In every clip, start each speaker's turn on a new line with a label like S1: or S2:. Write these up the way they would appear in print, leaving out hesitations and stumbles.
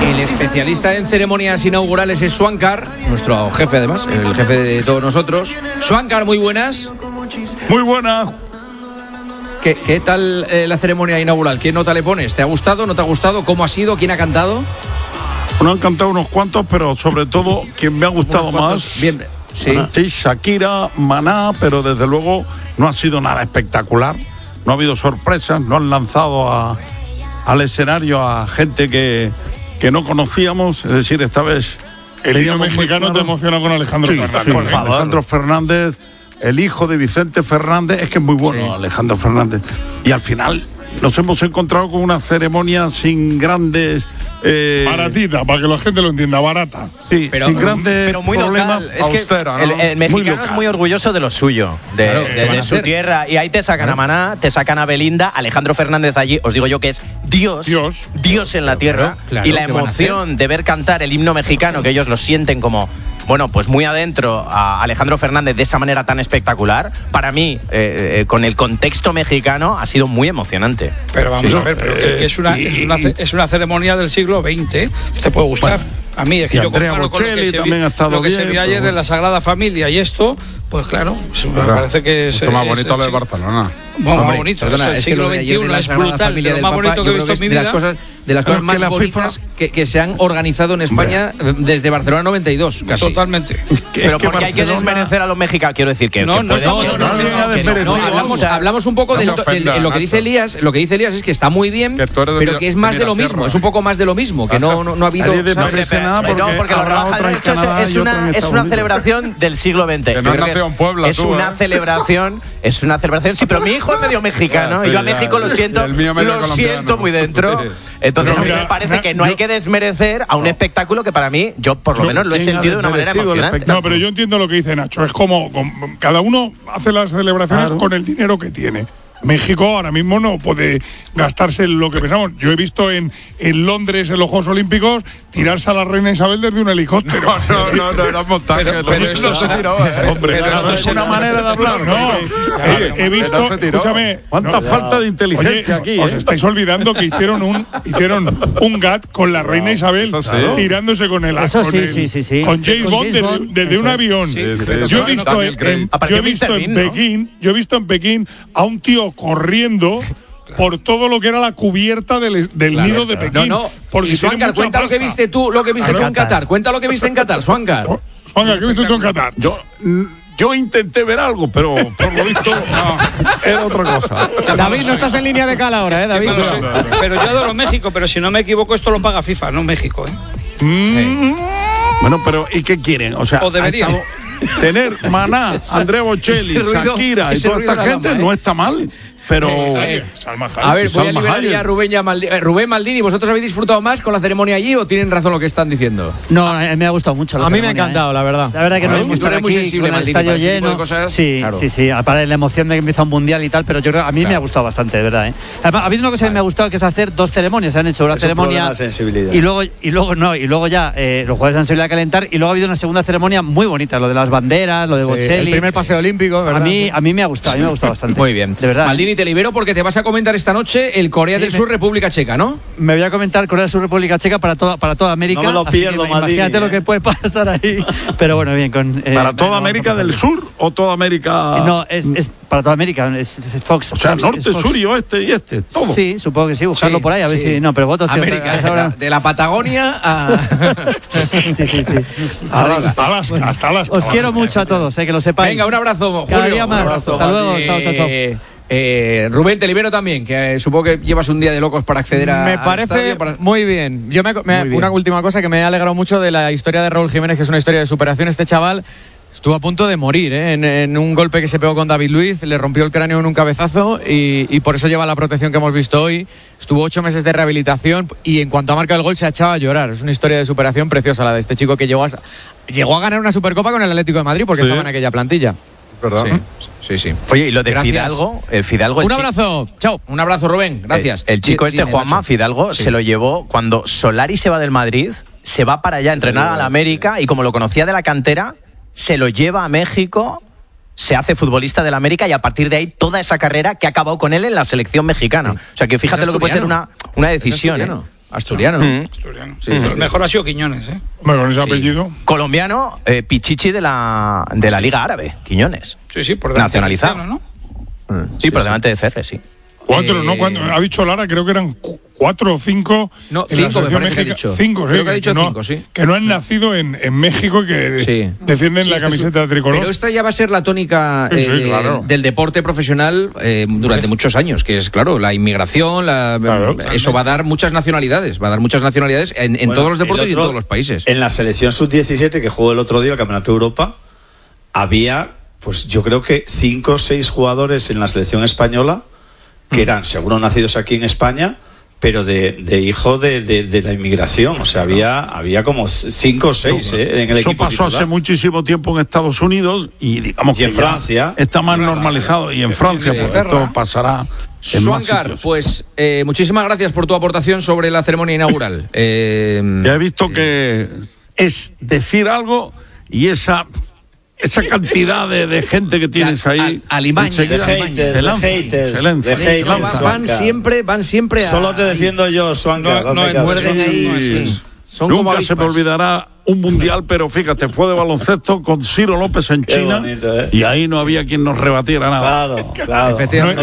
S1: El especialista en ceremonias inaugurales es Swankar, nuestro jefe además, el jefe de todos nosotros. Swankar, muy buenas.
S2: Muy buenas.
S1: ¿Qué tal la ceremonia inaugural? ¿Qué nota le pones? ¿Te ha gustado? ¿No te ha gustado? ¿Cómo ha sido? ¿Quién ha cantado?
S2: Bueno, han cantado unos cuantos, pero sobre todo quien me ha gustado más.
S1: Bien, sí.
S2: Sí, Shakira, Maná, pero desde luego no ha sido nada espectacular. No ha habido sorpresas, no han lanzado al escenario a gente que no conocíamos. Es decir, esta vez
S3: el himno mexicano te emociona con Alejandro Fernández.
S2: Sí, por favor. Alejandro Fernández, el hijo de Vicente Fernández, es que es muy bueno, sí. Alejandro Fernández. Y al final nos hemos encontrado con una ceremonia sin grandes...
S3: baratita, para que la gente lo entienda, barata.
S2: Sí,
S4: pero,
S2: sin grandes
S4: pero muy
S2: problemas.
S4: local. Es que
S2: austera, ¿no?
S4: el mexicano es muy orgulloso de lo suyo, de su tierra. Y ahí te sacan a Maná, te sacan a Belinda, Alejandro Fernández allí, os digo yo que es Dios en la tierra. Claro, y la emoción de ver cantar el himno mexicano, que ellos lo sienten como... Bueno, pues muy adentro a Alejandro Fernández de esa manera tan espectacular, para mí, con el contexto mexicano, ha sido muy emocionante.
S5: Pero vamos a ver, pero es una ceremonia del siglo XX, te puede gustar.
S2: Bueno,
S5: a mí es que yo comparo con lo que se vio ayer en la Sagrada Familia y esto, pues claro, me parece que es...
S6: Mucho más bonito lo de Barcelona.
S5: Bueno, más bonito, perdona, el siglo XXI es brutal, lo más bonito que he visto en mi vida.
S1: De las cosas más bonitas que se han organizado en España desde Barcelona 92, casi.
S5: Totalmente.
S4: Pero porque hay que desmerecer a los mexicanos, quiero decir que...
S1: Hablamos un poco de lo que dice Elías. Lo que dice Elías es que está muy bien, pero que es más de lo mismo, es un poco más de lo mismo, que no ha habido...
S4: No, porque lo rebaja. Esto es una celebración del siglo XX.
S6: Que no has nacido en Puebla,
S4: es una celebración, sí, pero mi hijo es medio mexicano y yo a México lo siento muy dentro. Entonces a mí me parece que no hay que desmerecer a un espectáculo que para mí, yo por lo menos lo he sentido de una manera emocionante.
S3: No, pero yo entiendo lo que dice Nacho. Es como cada uno hace las celebraciones con el dinero que tiene. México ahora mismo no puede gastarse lo que pensamos. Yo he visto en Londres, en los Juegos Olímpicos, tirarse a la reina Isabel desde un helicóptero.
S2: No, era montaje.
S5: Pero esto
S2: es una manera de hablar.
S3: No, he visto, escúchame.
S2: ¿Cuánta falta de inteligencia aquí?
S3: Os estáis olvidando que hicieron un GAT con la reina Isabel tirándose con el con James Bond desde un avión. Yo he visto en Pekín a un tío corriendo por todo lo que era la cubierta del nido de Pekín.
S1: Porque Swankar, cuenta lo que viste tú en Qatar. Cuenta lo que viste en Qatar, Swankar.
S3: Swankar, ¿qué viste tú en Qatar?
S2: Yo intenté ver algo, pero por lo visto era otra cosa.
S7: David, no estás en línea de cal ahora, David.
S5: Pero yo adoro México, pero si no me equivoco, esto lo paga FIFA, no México,
S2: Bueno, pero ¿y qué quieren? O
S5: deberían.
S2: Tener Maná, Andrea Bocelli, Shakira y toda esta gente no está mal. Pero
S1: a ver, voy a liberar ya a Rubén Maldini. ¿Vosotros habéis disfrutado más con la ceremonia allí o tienen razón lo que están diciendo?
S7: No, me ha gustado mucho.
S1: A mí me ha encantado, la verdad.
S7: La verdad que no es
S1: que tú eres muy sensible,
S7: con el estadio lleno. Sí, para la emoción de que empieza un mundial y tal, pero yo creo a mí me ha gustado bastante, de verdad. Además, ha habido una cosa que me ha gustado, que es hacer dos ceremonias. Se han hecho una ceremonia y luego ya los jugadores han salido a calentar y luego ha habido una segunda ceremonia muy bonita, lo de las banderas, lo de Bocelli.
S1: El primer paseo olímpico, ¿verdad?
S7: A mí me ha gustado, bastante.
S1: Muy bien, de verdad. Maldini, te libero porque te vas a comentar esta noche el Corea del Sur, República Checa, ¿no?
S7: Me voy a comentar Corea del Sur, República Checa para toda América.
S4: No me lo pierdo, Maldini.
S7: Imagínate lo que puede pasar ahí. Pero bueno, bien.
S2: ¿Para toda América del Sur o toda América...?
S7: No, es para toda América. Es Fox.
S2: O sea, norte, sur y oeste y este, todo.
S7: Sí, supongo que sí, buscarlo por ahí, a ver si... No, pero votos...
S1: América, de la Patagonia a...
S7: Sí.
S3: Hasta Alaska.
S7: Os quiero mucho a todos, que lo sepáis.
S1: Venga, un abrazo, Julio.
S7: Cada día más. Hasta luego, chao.
S1: Rubén, te libero también, que supongo que llevas un día de locos para acceder a...
S8: Me parece muy bien. Una última cosa que me ha alegrado mucho de la historia de Raúl Jiménez, que es una historia de superación. Este chaval estuvo a punto de morir en un golpe que se pegó con David Luiz, le rompió el cráneo en un cabezazo y por eso lleva la protección que hemos visto hoy. Estuvo 8 meses de rehabilitación y en cuanto ha marcado el gol se ha echado a llorar. Es una historia de superación preciosa la de este chico que llegó a ganar una Supercopa con el Atlético de Madrid porque estaba en aquella plantilla.
S6: ¿Verdad?
S1: Sí.
S4: Oye, y lo de Fidalgo,
S8: un abrazo, chao.
S1: Un abrazo, Rubén, gracias.
S4: El chico Juanma Fidalgo, se lo llevó cuando Solari se va del Madrid, se va para allá a entrenar a la América y como lo conocía de la cantera, se lo lleva a México, se hace futbolista del América y a partir de ahí toda esa carrera que ha acabado con él en la selección mexicana. O sea que fíjate lo que puede ser una decisión.
S1: Asturiano.
S5: Sí, el mejor ha sido Quiñones, ¿eh?
S3: Bueno, con ese apellido.
S4: Colombiano, Pichichi de la Liga Árabe, Quiñones.
S5: Sí, por delante.
S4: Nacionalizado,
S5: ¿no?
S4: Sí, por delante de Ferre, sí.
S3: ¿Cuántos, no? Cuando ha dicho Lara, creo que eran 4 o 5.
S1: No, 5 me parece que ha dicho.
S3: 5, sí.
S1: Creo que ha dicho 5, sí.
S3: Que no han nacido en México y que defienden la camiseta tricolor.
S1: Pero esta ya va a ser la tónica del deporte profesional durante muchos años, que es, claro, la inmigración, eso va a dar muchas nacionalidades. Va a dar muchas nacionalidades en todos los deportes y en todos los países.
S9: En la selección sub-17 que jugó el otro día el Campeonato de Europa, había, pues yo creo que 5 o 6 jugadores en la selección española que eran seguro nacidos aquí en España, pero de hijo de la inmigración. O sea, había como 5 o 6 en el equipo.
S2: Eso pasó titular hace muchísimo tiempo en Estados Unidos y digamos que
S9: en Francia
S2: está más normalizado, y en Francia, pues esto pasará.
S1: Suancar, pues muchísimas gracias por tu aportación sobre la ceremonia inaugural.
S2: Ya he visto que es decir algo y esa cantidad de gente que tienes ahí,
S1: van siempre a...
S9: Solo te defiendo yo, Suancar.
S1: Muerden ahí.
S2: Nunca se me olvidará un mundial, pero fíjate, fue de baloncesto con Ciro López en China, bonito, y ahí no había quien nos rebatiera nada.
S9: Claro.
S1: Efectivamente,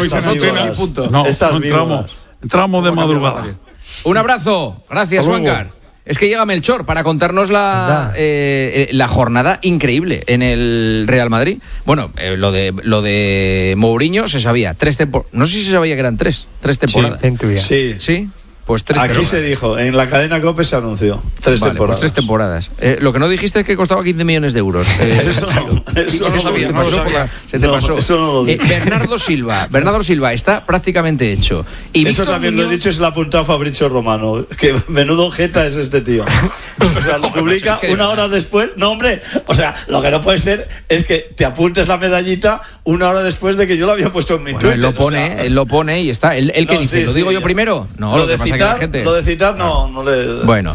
S2: no entramos de madrugada.
S1: Un abrazo, gracias, Suancar. Es que llega Melchor para contarnos la jornada increíble en el Real Madrid. Bueno, lo de Mourinho se sabía, 3 temporadas. No sé si se sabía que eran 3 temporadas.
S9: Sí.
S1: Pues 3
S9: Aquí se dijo, en la cadena COPE se anunció 3 temporadas.
S1: Pues 3 temporadas. Lo que no dijiste es que costaba 15 millones de euros.
S9: Eso no sabía.
S1: Se te pasó.
S9: Eso no lo dije.
S1: Bernardo Silva está prácticamente hecho. Y
S9: eso también lo he dicho y se lo ha apuntado Fabrizio Romano. Que menudo jeta es este tío. O sea, lo publica una hora después. No, hombre. O sea, lo que no puede ser es que te apuntes la medallita una hora después de que yo lo había puesto en mi Twitter.
S1: Él lo pone y está. ¿Él qué dice? ¿Lo digo yo primero? No,
S9: lo de citar no le...
S1: Bueno,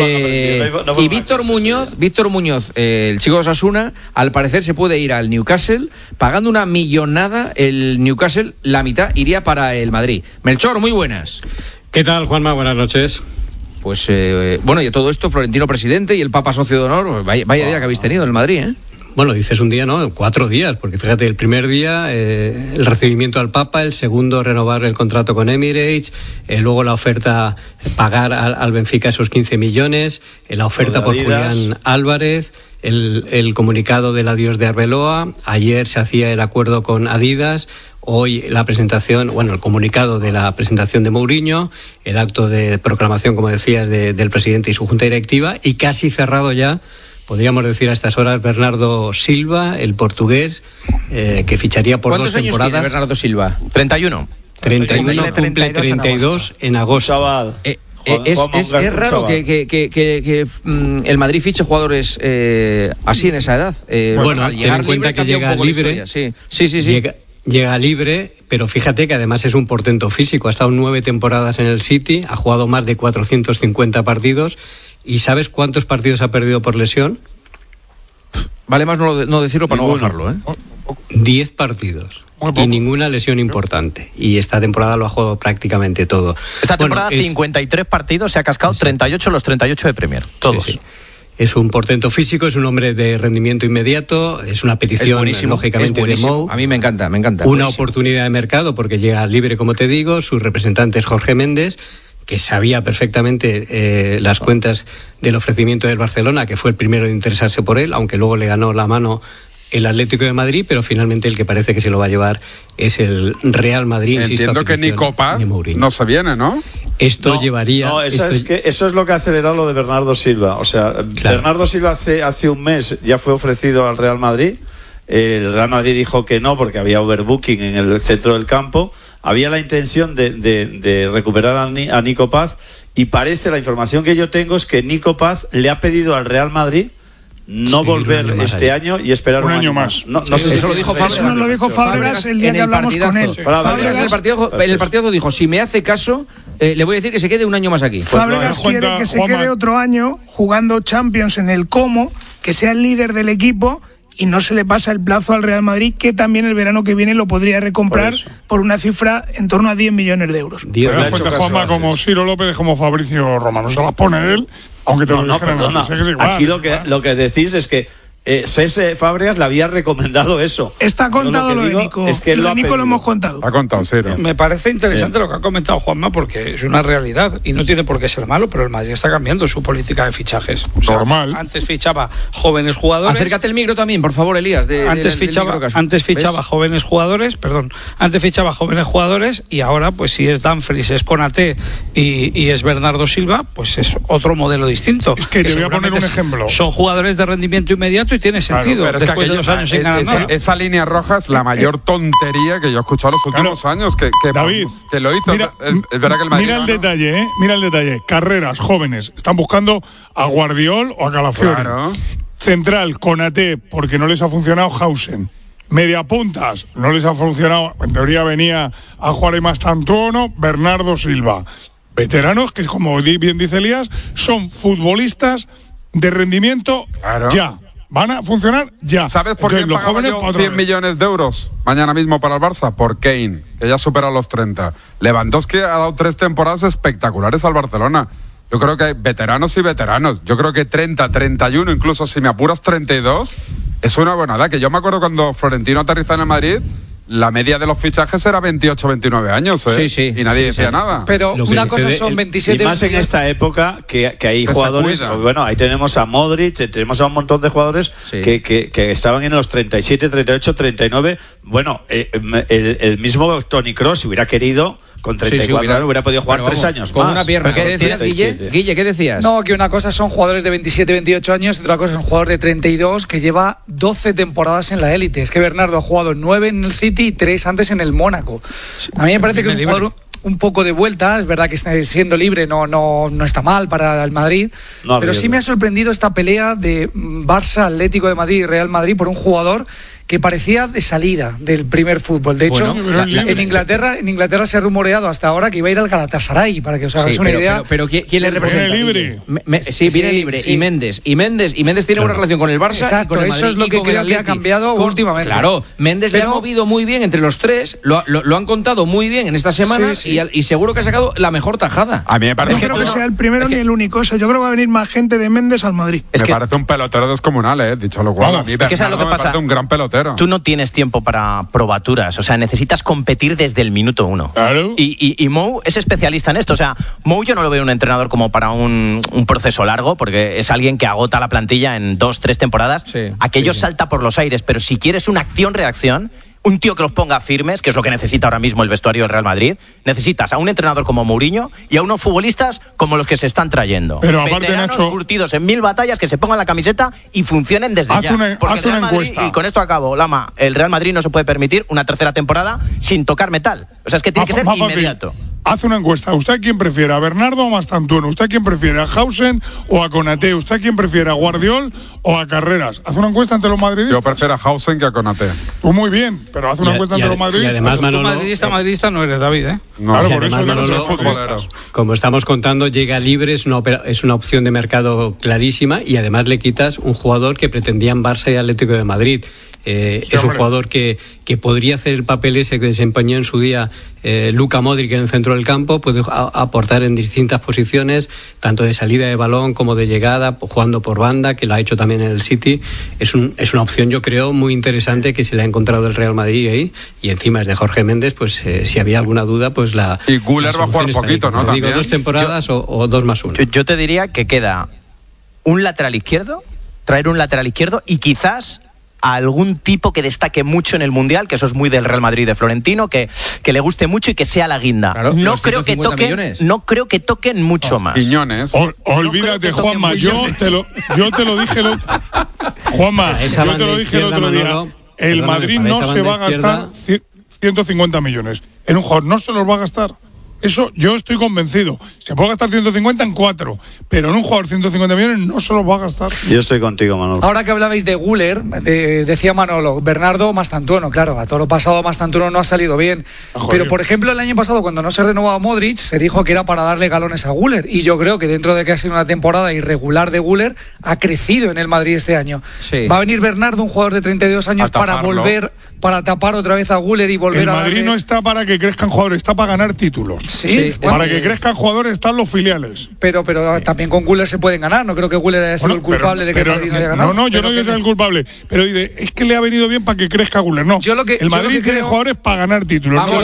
S1: y Víctor Muñoz, el chico de Osasuna, al parecer se puede ir al Newcastle pagando una millonada. El Newcastle, la mitad iría para el Madrid. Melchor, muy buenas.
S10: ¿Qué tal, Juanma? Buenas noches.
S1: Pues bueno, y todo esto, Florentino presidente y el Papa socio de honor, vaya día que habéis tenido en el Madrid, ¿eh?
S10: Bueno, dices un día, ¿no? 4 días, porque fíjate, el primer día el recibimiento al Papa, el segundo renovar el contrato con Emirates, luego la oferta pagar al Benfica esos 15 millones, la oferta por Julián Álvarez, el comunicado del adiós de Arbeloa, ayer se hacía el acuerdo con Adidas, hoy la presentación, el comunicado de la presentación de Mourinho, el acto de proclamación, como decías, del presidente y su junta directiva, y casi cerrado ya, podríamos decir a estas horas, Bernardo Silva, el portugués, que ficharía por 2 temporadas.
S1: ¿Cuántos años tiene Bernardo Silva?
S4: 31.
S10: 31, cumple 32 en agosto.
S9: Chaval.
S1: Es raro que el Madrid fiche jugadores así en esa edad.
S10: Bueno, ten en cuenta que llega libre.
S1: Sí.
S10: Llega libre, pero fíjate que además es un portento físico. Ha estado 9 temporadas en el City, ha jugado más de 450 partidos. ¿Y sabes cuántos partidos ha perdido por lesión?
S1: Vale más no decirlo para no bajarlo, ¿eh?
S10: 10 partidos. Y ninguna lesión importante. Y esta temporada lo ha jugado prácticamente todo.
S4: Esta temporada 53 partidos, se ha cascado 38 los 38 de Premier. Todos.
S10: Sí. Es un portento físico, es un hombre de rendimiento inmediato, es una petición, lógicamente, de Mou.
S1: A mí me encanta.
S10: Una oportunidad de mercado porque llega libre, como te digo, su representante es Jorge Méndez, que sabía perfectamente las cuentas del ofrecimiento del Barcelona, que fue el primero en interesarse por él, aunque luego le ganó la mano el Atlético de Madrid, pero finalmente el que parece que se lo va a llevar es el Real Madrid.
S6: Entiendo que Nico Paz no se viene, ¿no?
S10: Esto llevaría...
S9: No, eso es lo que ha acelerado lo de Bernardo Silva. O sea, claro. Bernardo Silva hace un mes ya fue ofrecido al Real Madrid. El Real Madrid dijo que no porque había overbooking en el centro del campo. Había la intención de recuperar a Nico Paz, y parece, la información que yo tengo es que Nico Paz le ha pedido al Real Madrid no volver este año y esperar un año más. No sé.
S5: Eso lo dijo Fábregas. Eso nos lo dijo Fábregas el día que hablamos con él.
S1: En el partido dijo, si me hace caso, le voy a decir que se quede un año más aquí.
S5: Fábregas quiere que se quede otro año jugando Champions en el Como, que sea el líder del equipo
S11: y no se le pasa el plazo al Real Madrid, que también el verano que viene lo podría recomprar por una cifra en torno a 10 millones de euros.
S3: Te das cuenta, Juanma, como Ciro López, como Fabricio Romano. Se las pone él, aunque te lo dijeran antes, que es igual.
S9: Aquí lo que decís es que Cesc Fábregas le había recomendado eso.
S11: Está contado lo de Nico.
S9: Es que
S11: lo de Nico lo hemos contado.
S6: Ha contado, sí.
S5: Me parece interesante lo que ha comentado Juanma, porque es una realidad y no tiene por qué ser malo, pero el Madrid está cambiando su política de fichajes.
S3: Normal.
S5: Antes fichaba jóvenes jugadores.
S1: Acércate el micro también, por favor, Elías.
S5: Antes fichaba jóvenes jugadores, Antes fichaba jóvenes jugadores y ahora, pues si es Dumfries, es Konaté y es Bernardo Silva, pues es otro modelo distinto.
S3: Es que te voy a poner un ejemplo.
S5: Son jugadores de rendimiento inmediato y tiene sentido,
S6: claro,
S5: después de 2 años sin ganar nada.
S6: Esa línea roja es la mayor tontería que yo he escuchado los últimos años.
S3: David,
S6: que lo hizo.
S3: Mira,
S6: es verdad que el Madrid,
S3: mira el detalle, mira el detalle. Carreras, jóvenes. Están buscando a Guardiol o a Calafiori.
S6: Claro.
S3: Central, Konaté, porque no les ha funcionado Hausen. Mediapuntas, no les ha funcionado. En teoría venía a jugar más Tantuono, Bernardo Silva. Veteranos que, como bien dice Elías, son futbolistas de rendimiento ya. Van a funcionar ya.
S6: ¿Sabes por qué pagaba yo 100 millones de euros mañana mismo para el Barça? Por Kane, que ya supera los 30. Lewandowski ha dado 3 temporadas espectaculares al Barcelona. Yo creo que hay veteranos y veteranos. Yo creo que 30, 31, incluso si me apuras 32, es una buena edad. Que yo me acuerdo cuando Florentino aterrizó en el Madrid, la media de los fichajes era 28, 29 años, ¿eh?
S1: Sí.
S6: Y nadie decía nada.
S5: Pero una cosa son 27...
S9: Y más en esta época que hay jugadores... Bueno, ahí tenemos a Modric, tenemos a un montón de jugadores que estaban en los 37, 38, 39. Bueno, el mismo Toni Kroos, si hubiera querido... Con 34 hubiera podido jugar 3 años
S1: con
S9: más.
S1: Una pierna. ¿Qué decías, Guille? Guille, ¿qué decías?
S12: No, que una cosa son jugadores de 27, 28 años y otra cosa es un jugador de 32 que lleva 12 temporadas en la élite. Es que Bernardo ha jugado 9 en el City y 3 antes en el Mónaco. A mí me parece que es un jugador un poco de vuelta. Es verdad que está siendo libre, no está mal para el Madrid, pero sí me ha sorprendido esta pelea de Barça, Atlético de Madrid y Real Madrid por un jugador que parecía de salida del primer fútbol. De hecho, en Inglaterra se ha rumoreado hasta ahora que iba a ir al Galatasaray, para que os hagáis una idea.
S1: Pero ¿quién le representa?
S3: Viene libre.
S1: Viene libre. Sí. Y Méndez tiene una relación con el Barça.
S12: Exacto,
S1: y con el Madrid,
S12: eso es lo que creo que ha cambiado últimamente.
S1: Claro, Méndez le ha movido muy bien entre los tres, lo han contado muy bien en estas semanas y seguro que ha sacado la mejor tajada.
S6: A mí me parece
S11: no creo que sea el primero ni el único. Yo creo que va a venir más gente de Méndez al Madrid.
S6: Me parece un pelotero descomunal, dicho lo cual. A mí Bernardo me parece un gran pelotero.
S4: Tú no tienes tiempo para probaturas, o sea, necesitas competir desde el minuto 1.
S3: Claro.
S4: Y Mou es especialista en esto, o sea, Mou yo no lo veo un entrenador como para un proceso largo, porque es alguien que agota la plantilla en 2-3 temporadas. Aquello salta por los aires, pero si quieres una acción-reacción, un tío que los ponga firmes, que es lo que necesita ahora mismo el vestuario del Real Madrid, necesitas a un entrenador como Mourinho y a unos futbolistas como los que se están trayendo.
S3: Pero aparte,
S4: veteranos
S3: Nacho,
S4: curtidos en 1000 batallas, que se pongan la camiseta y funcionen desde ya. Porque el Real Madrid, y con esto acabo, Lama, el Real Madrid no se puede permitir una tercera temporada sin tocar metal. O sea, es que tiene que ser inmediato.
S3: Haz una encuesta. ¿Usted a quién prefiere? ¿A Bernardo o a Mastantuono? ¿Usted a quién prefiere? ¿A Hausen o a Konaté? ¿Usted a quién prefiere? ¿A Guardiol o a Carreras? Haz una encuesta entre los madridistas.
S6: Yo prefiero a Hausen que a Konaté.
S3: Tú muy bien, pero haz una encuesta entre los madridistas.
S10: Y además, Manolo,
S5: tú madridista no eres, David, ¿eh?
S6: No,
S3: claro,
S6: por
S3: por
S6: eso
S3: eso
S6: no
S3: soy
S6: futbolero.
S10: Como estamos contando, llega libre, es una opción de mercado clarísima y además le quitas un jugador que pretendían Barça y Atlético de Madrid. Es un jugador que podría hacer el papel ese que desempeñó en su día Luka Modric en el centro del campo, puede aportar en distintas posiciones, tanto de salida de balón como de llegada, jugando por banda, que lo ha hecho también en el City. Es una opción, yo creo, muy interesante que se le ha encontrado el Real Madrid ahí, y encima es de Jorge Méndez, pues si había alguna duda, pues la...
S6: Y Güler va a jugar poquito, ¿no?
S10: Te digo 2 temporadas o 2 más 1.
S4: Yo te diría que queda un lateral izquierdo, traer un lateral izquierdo y quizás a algún tipo que destaque mucho en el Mundial, que eso es muy del Real Madrid de Florentino, que le guste mucho y que sea la guinda.
S1: Claro,
S4: no creo que toquen mucho más.
S6: Piñones.
S3: Olvídate, Juanma, yo te lo dije Juanma, yo te lo dije el otro día. El Madrid no se va a gastar 150 millones en un jugador, no se los va a gastar. Eso yo estoy convencido. Se puede gastar 150 en 4, pero en un jugador 150 millones no se los va a gastar.
S9: Yo estoy contigo, Manolo.
S12: Ahora que hablabais de Güler, decía Manolo, Bernardo Mastantuono, claro, a todo lo pasado Mastantuono no ha salido bien. Pero, por ejemplo, el año pasado, cuando no se renovaba Modric, se dijo que era para darle galones a Güler. Y yo creo que dentro de que ha sido una temporada irregular de Güler, ha crecido en el Madrid este año. Sí. Va a venir Bernardo, un jugador de 32 años, para volver, para tapar otra vez a Güler y volver a...
S3: El Madrid no está para que crezcan jugadores, está para ganar títulos.
S12: Sí.
S3: Para que crezcan jugadores están los filiales.
S12: Pero también con Güler se pueden ganar. No creo que Güler haya sido el culpable de que el Madrid no haya ganado.
S3: No, yo no digo que sea el culpable. Pero dice, es que le ha venido bien para que crezca Güler. No, el Madrid tiene jugadores para ganar títulos.